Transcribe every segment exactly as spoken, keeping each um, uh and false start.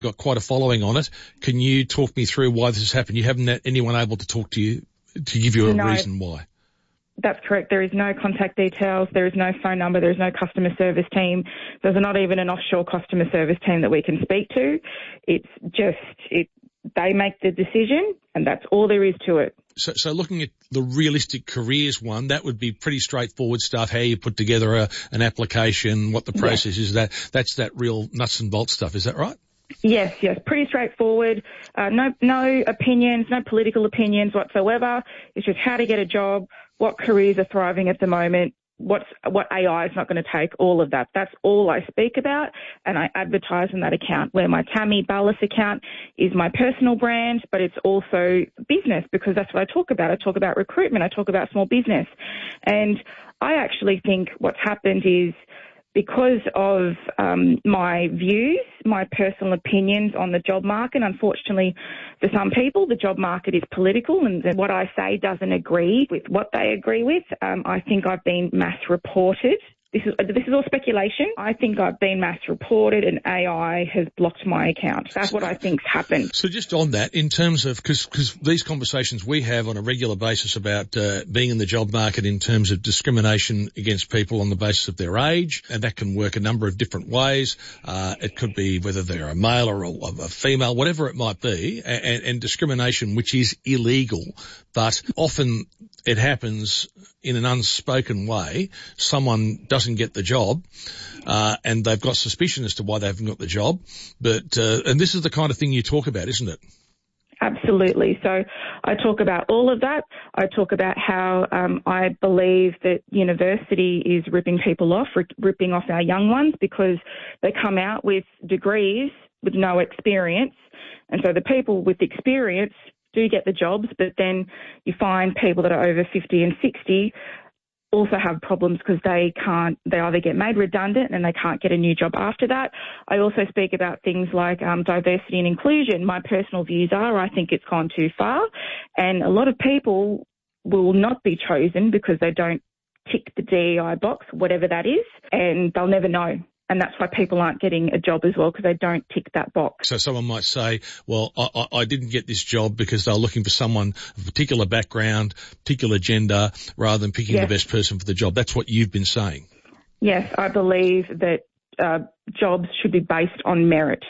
got quite a following on it. Can you talk me through why this has happened? You haven't had anyone able to talk to you to give you a No. reason why? That's correct. There is no contact details. There is no phone number. There is no customer service team. There's not even an offshore customer service team that we can speak to. It's just, it, they make the decision and that's all there is to it. So, so looking at the realistic careers one, that would be pretty straightforward stuff, how you put together a, an application, what the process Yes. is. That That's that real nuts and bolts stuff. Is that right? Yes, yes, pretty straightforward. Uh, no, no opinions, no political opinions whatsoever. It's just how to get a job, what careers are thriving at the moment, what's, what A I is not going to take, all of that. That's all I speak about, and I advertise on that account, where my Tammy Ballas account is my personal brand, but it's also business, because that's what I talk about. I talk about recruitment. I talk about small business. And I actually think what's happened is, because of um, my views, my personal opinions on the job market, unfortunately, for some people, the job market is political and what I say doesn't agree with what they agree with. Um, I think I've been mass reported. This is this is all speculation. I think I've been mass reported and A I has blocked my account. That's what I think's happened. So just on that, in terms of, because because these conversations we have on a regular basis about uh, being in the job market in terms of discrimination against people on the basis of their age, and that can work a number of different ways. Uh, it could be whether they're a male or a, a female, whatever it might be, and, and discrimination which is illegal, but often it happens in an unspoken way. Someone doesn't get the job, uh, and they've got suspicion as to why they haven't got the job. But, uh, and this is the kind of thing you talk about, isn't it? Absolutely. So I talk about all of that. I talk about how um, I believe that university is ripping people off, ripping off our young ones, because they come out with degrees with no experience. And so the people with experience do get the jobs, but then you find people that are over fifty and sixty also have problems because they can't, they either get made redundant and they can't get a new job after that. I also speak about things like um, diversity and inclusion. My personal views are I think it's gone too far, and a lot of people will not be chosen because they don't tick the D E I box, whatever that is, and they'll never know. And that's why people aren't getting a job as well, because they don't tick that box. So someone might say, well, I, I, I didn't get this job because they were looking for someone of a particular background, particular gender, rather than picking yes. the best person for the job. That's what you've been saying. Yes, I believe that uh, jobs should be based on merit.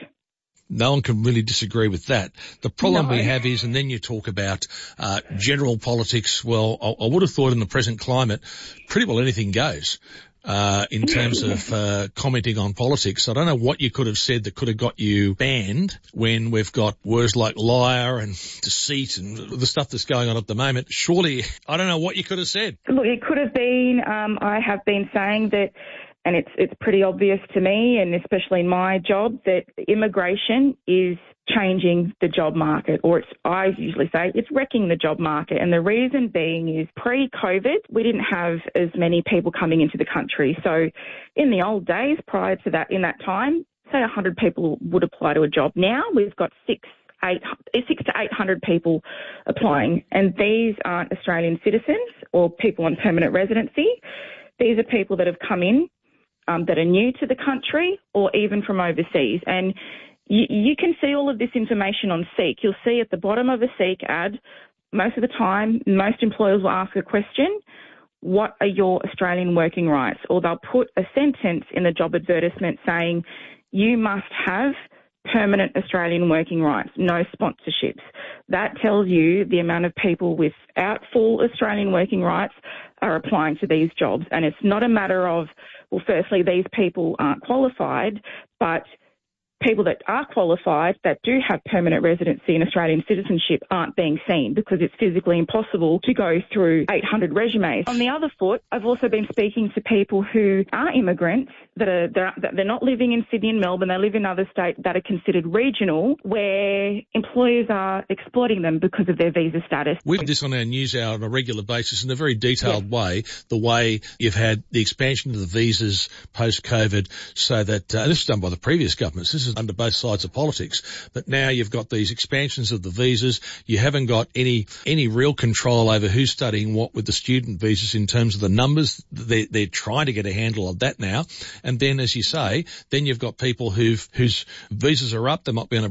No one can really disagree with that. The problem No. we have is, and then you talk about uh, general politics, well, I, I would have thought in the present climate, pretty well anything goes. Uh, in terms of, uh, commenting on politics. I don't know what you could have said that could have got you banned when we've got words like liar and deceit and the stuff that's going on at the moment. Surely, I don't know what you could have said. Look, it could have been, um, I have been saying that, and it's, it's pretty obvious to me, and especially in my job, that immigration is changing the job market, or it's, I usually say it's wrecking the job market. And the reason being is pre-COVID, we didn't have as many people coming into the country. So in the old days, prior to that, in that time, say one hundred people would apply to a job. Now we've got six, eight, six to eight hundred people applying, and these aren't Australian citizens or people on permanent residency. These are people that have come in um, that are new to the country or even from overseas. And You, you can see all of this information on Seek. You'll see at the bottom of a Seek ad, most of the time, most employers will ask a question, what are your Australian working rights? Or they'll put a sentence in the job advertisement saying, you must have permanent Australian working rights, no sponsorships. That tells you the amount of people without full Australian working rights are applying to these jobs. And it's not a matter of, well, firstly, these people aren't qualified, but people that are qualified, that do have permanent residency and Australian citizenship, aren't being seen because it's physically impossible to go through eight hundred resumes. On the other foot, I've also been speaking to people who are immigrants that are they're, they're not living in Sydney and Melbourne, they live in other states that are considered regional, where employers are exploiting them because of their visa status. We do this on our news hour on a regular basis in a very detailed yes. way, the way you've had the expansion of the visas post-COVID, so that, uh, this was done by the previous governments, this is visas under both sides of politics. But now you've got these expansions of the visas. You haven't got any any real control over who's studying what with the student visas in terms of the numbers. They're, they're trying to get a handle of that now. And then, as you say, then you've got people who've whose visas are up. They might be on a